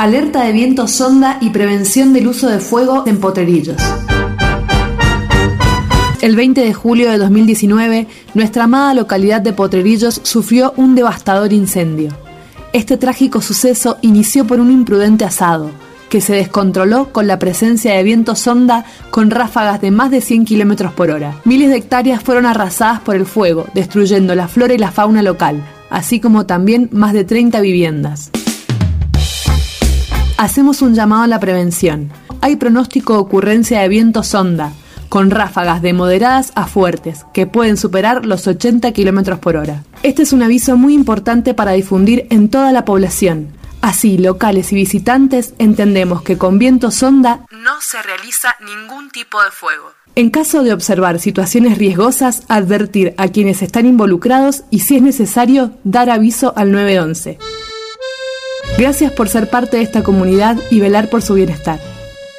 Alerta de viento sonda y prevención del uso de fuego en Potrerillos. El 20 de julio de 2019, nuestra amada localidad de Potrerillos sufrió un devastador incendio. Este trágico suceso inició por un imprudente asado, que se descontroló con la presencia de viento sonda con ráfagas de más de 100 km por hora. Miles de hectáreas fueron arrasadas por el fuego, destruyendo la flora y la fauna local, así como también más de 30 viviendas. Hacemos un llamado a la prevención. Hay pronóstico de ocurrencia de viento sonda, con ráfagas de moderadas a fuertes, que pueden superar los 80 km por hora. Este es un aviso muy importante para difundir en toda la población. Así, locales y visitantes entendemos que con viento sonda no se realiza ningún tipo de fuego. En caso de observar situaciones riesgosas, advertir a quienes están involucrados y, si es necesario, dar aviso al 911. Gracias por ser parte de esta comunidad y velar por su bienestar.